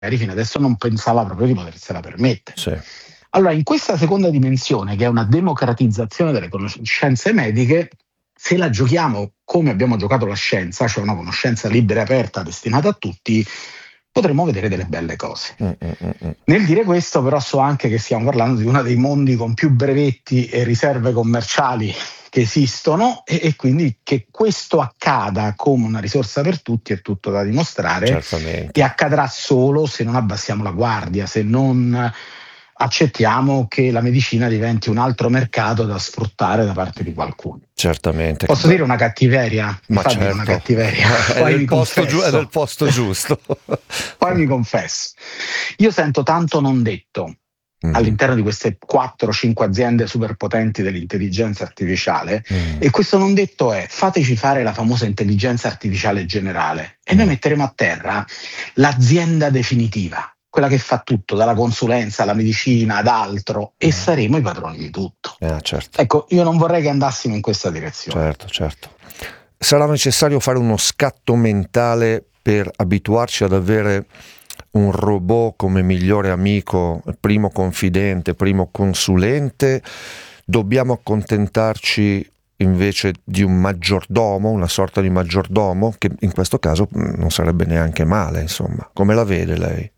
fino adesso non pensava proprio di potersela permettere. Sì. Allora, in questa seconda dimensione, che è una democratizzazione delle conoscenze mediche, se la giochiamo come abbiamo giocato la scienza, cioè una conoscenza libera e aperta destinata a tutti, potremmo vedere delle belle cose. Nel dire questo, però, so anche che stiamo parlando di uno dei mondi con più brevetti e riserve commerciali che esistono, e quindi che questo accada come una risorsa per tutti è tutto da dimostrare. Certamente. E accadrà solo se non abbassiamo la guardia, se non accettiamo che la medicina diventi un altro mercato da sfruttare da parte di qualcuno. Certamente. Posso dire una cattiveria? Ma Certo. certo. Una cattiveria. È nel posto giusto. Poi mi confesso. Io sento tanto non detto all'interno di queste 4-5 aziende superpotenti dell'intelligenza artificiale, e questo non detto è: fateci fare la famosa intelligenza artificiale generale e noi metteremo a terra l'azienda definitiva, quella che fa tutto, dalla consulenza alla medicina ad altro, e saremo i padroni di tutto. Certo. Ecco, io non vorrei che andassimo in questa direzione. Certo. Sarà necessario fare uno scatto mentale per abituarci ad avere un robot come migliore amico, primo confidente, primo consulente. Dobbiamo accontentarci invece di un maggiordomo, una sorta di maggiordomo, che in questo caso non sarebbe neanche male, insomma. Come la vede lei?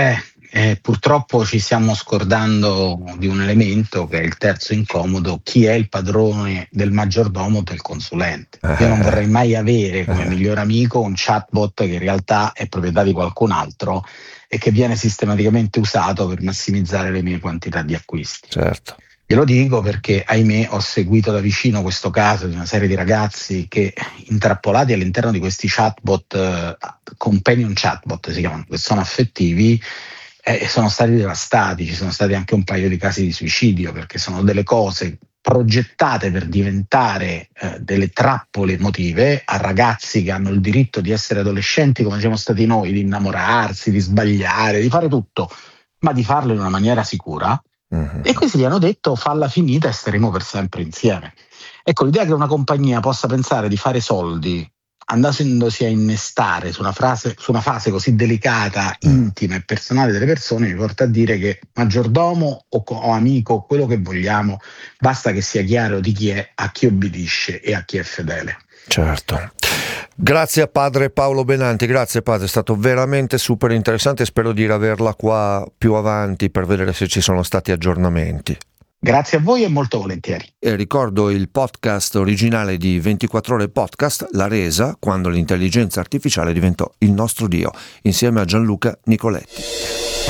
Purtroppo ci stiamo scordando di un elemento che è il terzo incomodo: chi è il padrone del maggiordomo o del consulente. Io non vorrei mai avere come miglior amico un chatbot che in realtà è proprietà di qualcun altro e che viene sistematicamente usato per massimizzare le mie quantità di acquisti. Certo. Glielo dico perché, ahimè, ho seguito da vicino questo caso di una serie di ragazzi che, intrappolati all'interno di questi chatbot, companion chatbot si chiamano, che sono affettivi, sono stati devastati. Ci sono stati anche un paio di casi di suicidio, perché sono delle cose progettate per diventare delle trappole emotive a ragazzi che hanno il diritto di essere adolescenti come siamo stati noi, di innamorarsi, di sbagliare, di fare tutto, ma di farlo in una maniera sicura. E questi gli hanno detto: falla finita e staremo per sempre insieme. Ecco, l'idea che una compagnia possa pensare di fare soldi andandosi a innestare su una fase così delicata, intima e personale delle persone, mi porta a dire che maggiordomo o amico, quello che vogliamo, basta che sia chiaro di chi è, a chi obbedisce e a chi è fedele. Certo. Grazie a padre Paolo Benanti, grazie padre, è stato veramente super interessante, spero di averla qua più avanti per vedere se ci sono stati aggiornamenti. Grazie a voi e molto volentieri. E ricordo il podcast originale di 24 Ore Podcast, La Resa, quando l'intelligenza artificiale diventò il nostro Dio, insieme a Gianluca Nicoletti.